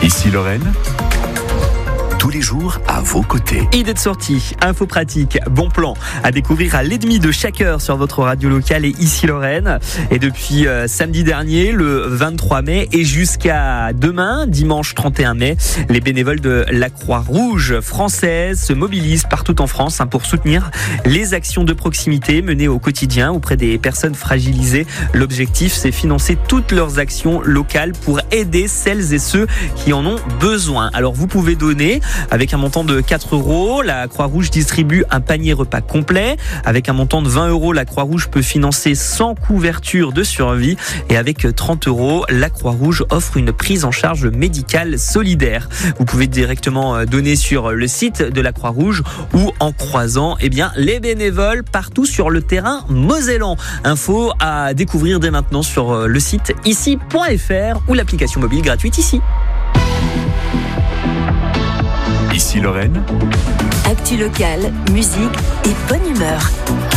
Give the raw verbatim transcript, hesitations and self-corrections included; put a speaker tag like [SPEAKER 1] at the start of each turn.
[SPEAKER 1] Ici Lorraine, tous les jours à vos côtés.
[SPEAKER 2] Idée de sortie, info pratique, bon plan à découvrir à l'ennemi de chaque heure sur votre radio locale et Ici Lorraine. Et depuis euh, samedi dernier, le vingt-trois mai et jusqu'à demain, dimanche trente et un mai, les bénévoles de la Croix-Rouge française se mobilisent partout en France hein, pour soutenir les actions de proximité menées au quotidien auprès des personnes fragilisées. L'objectif, c'est financer toutes leurs actions locales pour aider celles et ceux qui en ont besoin. Alors vous pouvez donner avec un montant de quatre euros. La Croix-Rouge distribue un panier repas complet. Avec un montant de vingt euros, la Croix-Rouge peut financer sans couverture de survie. Et avec trente euros, la Croix-Rouge offre une prise en charge médicale solidaire. Vous pouvez directement donner sur le site de la Croix-Rouge ou en croisant eh bien, les bénévoles partout sur le terrain mosellan. Info à découvrir dès maintenant sur le site ici point f r ou l'application mobile gratuite Ici.
[SPEAKER 1] Ici Lorraine,
[SPEAKER 3] actu locale, musique et bonne humeur.